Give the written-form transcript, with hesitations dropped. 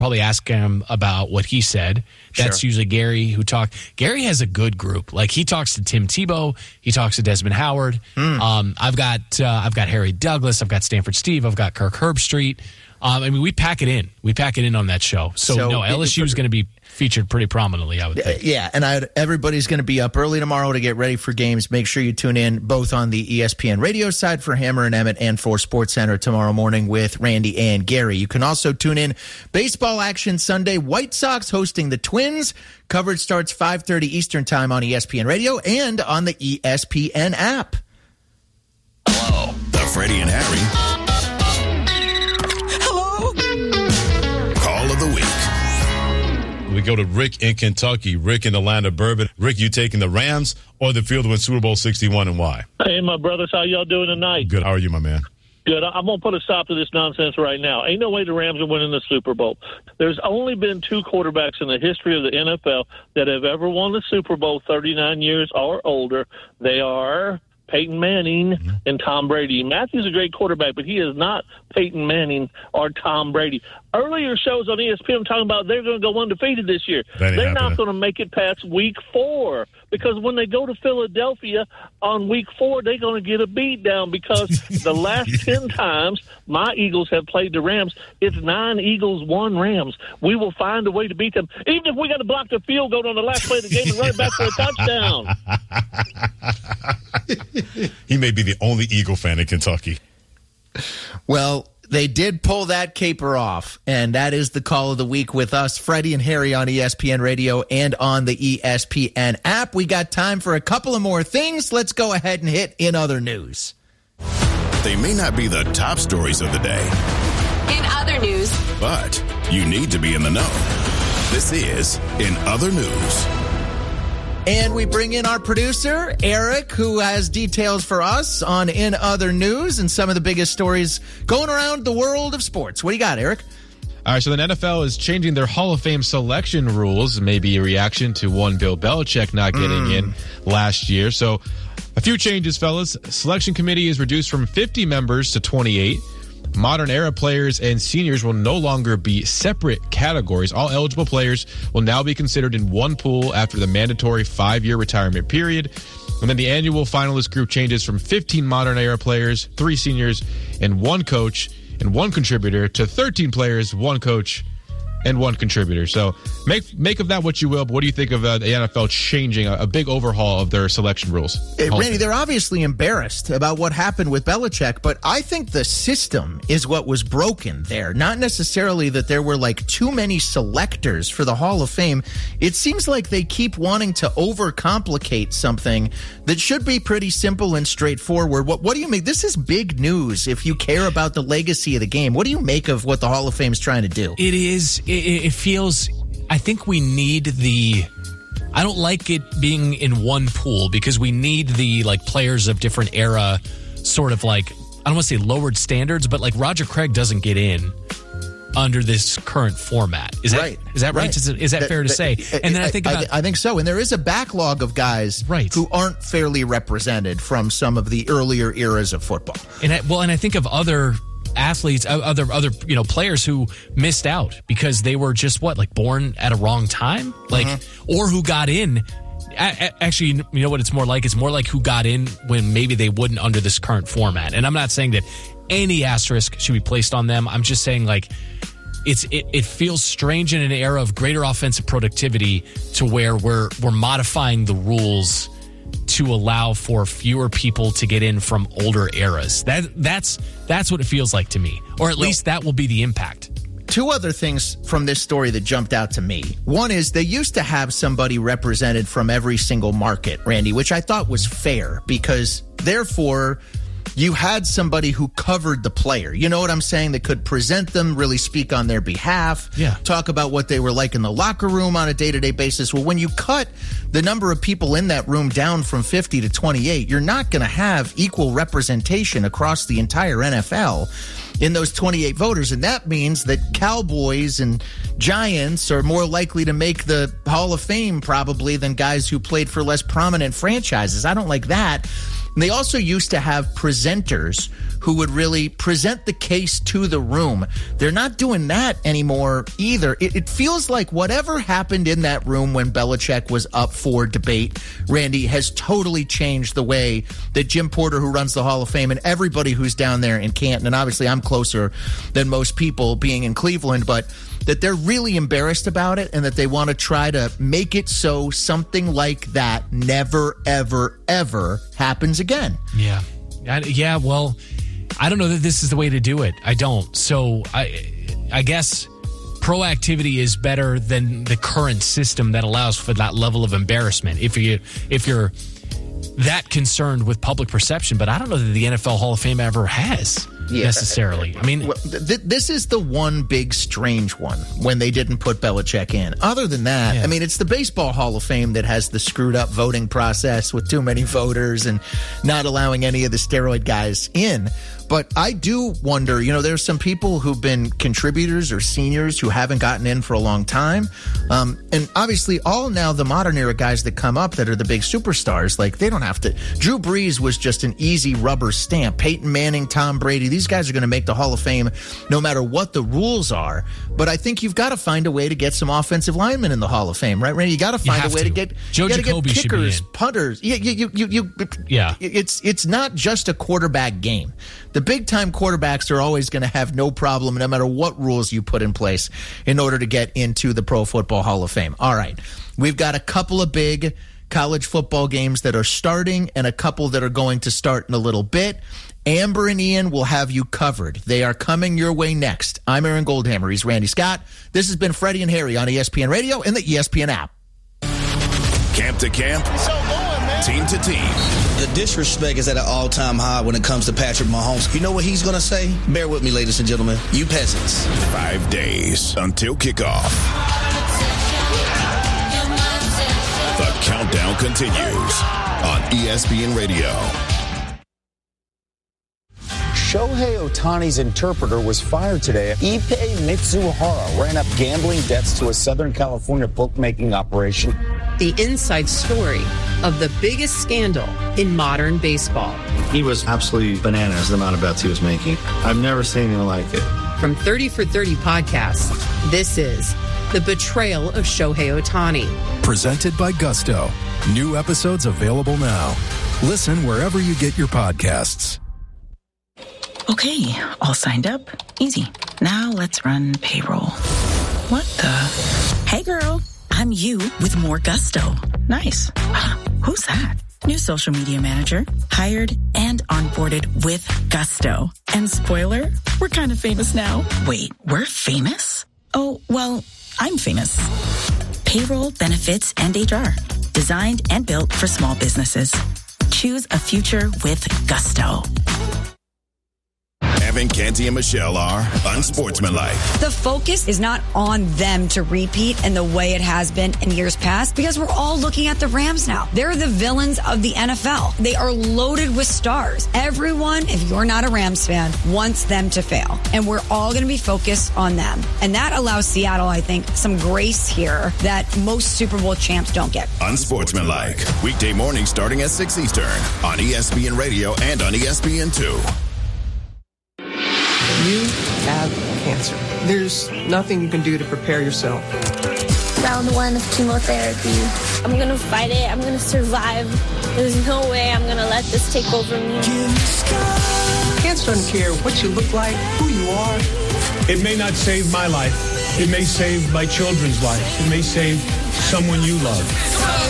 Probably ask him about what he said. That's usually Gary who talks. Gary has a good group. Like, he talks to Tim Tebow, he talks to Desmond Howard. I've got Harry Douglas, I've got Stanford Steve, I've got Kirk Herbstreit. We pack it in. We pack it in on that show. So LSU is going to be featured pretty prominently, I would think. Yeah, and everybody's going to be up early tomorrow to get ready for games. Make sure you tune in both on the ESPN radio side for Hammer and Emmett and for SportsCenter tomorrow morning with Randy and Gary. You can also tune in baseball action Sunday. White Sox hosting the Twins. Coverage starts 5:30 Eastern time on ESPN radio and on the ESPN app. Hello. The Freddie and Harry Call of the Week. We go to Rick in Kentucky. Rick in the land of bourbon. Rick, you taking the Rams or the field to win Super Bowl 61 and why? Hey, my brothers, how y'all doing tonight? Good. How are you, my man? Good. I'm going to put a stop to this nonsense right now. Ain't no way the Rams are winning the Super Bowl. There's only been 2 quarterbacks in the history of the NFL that have ever won the Super Bowl 39 years or older. They are Peyton Manning and Tom Brady. Matthew's a great quarterback, but he is not Peyton Manning or Tom Brady. Earlier shows on ESPN talking about they're going to go undefeated this year. They're not going to make it past week 4 because when they go to Philadelphia on week 4, they're going to get a beat down because the last 10 times my Eagles have played the Rams, it's 9 Eagles, 1 Rams. We will find a way to beat them, even if we got to block the field goal on the last play of the game and run it back for a touchdown. He may be the only Eagle fan in Kentucky. Well, they did pull that caper off, and that is the call of the week with us, Freddie and Harry on ESPN Radio and on the ESPN app. We got time for a couple of more things. Let's go ahead and hit In Other News. They may not be the top stories of the day. In other news. But you need to be in the know. This is In Other News. And we bring in our producer, Eric, who has details for us on In Other News and some of the biggest stories going around the world of sports. What do you got, Eric? All right, so the NFL is changing their Hall of Fame selection rules, maybe a reaction to one Bill Belichick not getting in last year. So a few changes, fellas. Selection committee is reduced from 50 members to 28. Modern era players and seniors will no longer be separate categories. All eligible players will now be considered in one pool after the mandatory 5-year retirement period. And then the annual finalist group changes from 15 modern era players, 3 seniors, and 1 coach and 1 contributor to 13 players, 1 coach, and 1 contributor. So make of that what you will, but what do you think of the NFL changing a big overhaul of their selection rules? Randy, they're obviously embarrassed about what happened with Belichick, but I think the system is what was broken there. Not necessarily that there were like too many selectors for the Hall of Fame. It seems like they keep wanting to overcomplicate something that should be pretty simple and straightforward. What do you make? This is big news if you care about the legacy of the game. What do you make of what the Hall of Fame is trying to do? It is. It feels, I think we need I don't like it being in one pool because we need the like players of different era sort of like, I don't want to say lowered standards, but like Roger Craig doesn't get in under this current format. Is that right? Is that fair to say? And then I think so. And there is a backlog of guys who aren't fairly represented from some of the earlier eras of football. And I think of other athletes, other players who missed out because they were just born at a wrong time, or who got in. Actually, you know what it's more like? It's more like who got in when maybe they wouldn't under this current format. And I'm not saying that any asterisk should be placed on them. I'm just saying it feels strange in an era of greater offensive productivity to where we're modifying the rules to allow for fewer people to get in from older eras. That's what it feels like to me, or at least that will be the impact. 2 other things from this story that jumped out to me. One is they used to have somebody represented from every single market, Randy, which I thought was fair because therefore you had somebody who covered the player. You know what I'm saying? That could present them, really speak on their behalf, talk about what they were like in the locker room on a day-to-day basis. Well, when you cut the number of people in that room down from 50 to 28, you're not going to have equal representation across the entire NFL in those 28 voters. And that means that Cowboys and Giants are more likely to make the Hall of Fame probably than guys who played for less prominent franchises. I don't like that. And they also used to have presenters who would really present the case to the room. They're not doing that anymore either. It feels like whatever happened in that room when Belichick was up for debate, Randy, has totally changed the way that Jim Porter, who runs the Hall of Fame, and everybody who's down there in Canton, and obviously I'm closer than most people being in Cleveland, but that they're really embarrassed about it and that they want to try to make it so something like that never, ever, ever happens again. Yeah. Well, I don't know that this is the way to do it. I don't. So I guess proactivity is better than the current system that allows for that level of embarrassment. If you're that concerned with public perception, but I don't know that the NFL Hall of Fame ever has necessarily. I mean, this is the one big strange one when they didn't put Belichick in. Other than that, I mean, it's the Baseball Hall of Fame that has the screwed up voting process with too many voters and not allowing any of the steroid guys in. But I do wonder, there's some people who've been contributors or seniors who haven't gotten in for a long time. And obviously all now the modern era guys that come up that are the big superstars, like they don't have to. Drew Brees was just an easy rubber stamp. Peyton Manning, Tom Brady, these guys are going to make the Hall of Fame no matter what the rules are. But I think you've got to find a way to get some offensive linemen in the Hall of Fame, right, Randy? You got to find a way to get Joe Jacoby kickers, should be in. punters. It's not just a quarterback game. The big-time quarterbacks are always going to have no problem no matter what rules you put in place in order to get into the Pro Football Hall of Fame. All right. We've got a couple of big college football games that are starting and a couple that are going to start in a little bit. Amber and Ian will have you covered. They are coming your way next. I'm Aaron Goldhammer. He's Randy Scott. This has been Freddie and Harry on ESPN Radio and the ESPN app. Camp to camp, team to team. The disrespect is at an all-time high when it comes to Patrick Mahomes. You know what he's going to say? Bear with me, ladies and gentlemen. You peasants. 5 days until kickoff. The countdown continues on ESPN Radio. Shohei Ohtani's interpreter was fired today. Ippei Mitsuhara ran up gambling debts to a Southern California bookmaking operation. The inside story of the biggest scandal in modern baseball. He was absolutely bananas, the amount of bets he was making. I've never seen anything like it. From 30 for 30 podcasts, this is The Betrayal of Shohei Ohtani. Presented by Gusto. New episodes available now. Listen wherever you get your podcasts. Okay, all signed up. Easy. Now let's run payroll. What the? Hey girl, I'm you with more Gusto. Nice. Who's that? New social media manager. Hired and onboarded with Gusto. And spoiler, we're kind of famous now. Wait, we're famous? Oh, well, I'm famous. Payroll, benefits, and HR. Designed and built for small businesses. Choose a future with Gusto. Evan, Canty, and Michelle are unsportsmanlike. The focus is not on them to repeat in the way it has been in years past because we're all looking at the Rams now. They're the villains of the NFL. They are loaded with stars. Everyone, if you're not a Rams fan, wants them to fail. And we're all going to be focused on them. And that allows Seattle, I think, some grace here that most Super Bowl champs don't get. Unsportsmanlike. Weekday morning starting at 6 Eastern on ESPN Radio and on ESPN2. You have cancer. There's nothing you can do to prepare yourself. Round 1 of chemotherapy. I'm going to fight it. I'm going to survive. There's no way I'm going to let this take over me. Cancer doesn't care what you look like, who you are. It may not save my life. It may save my children's life. It may save someone you love.